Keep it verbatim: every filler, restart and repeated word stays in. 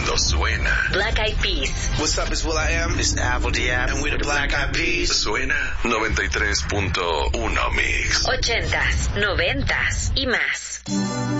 cuando suena. Black Eyed Peas. What's up, it's Will I Am. It's Apple Diab. And we're the Black Eyed Peas. Suena noventa y tres punto uno Mix. Ochentas, noventas y más.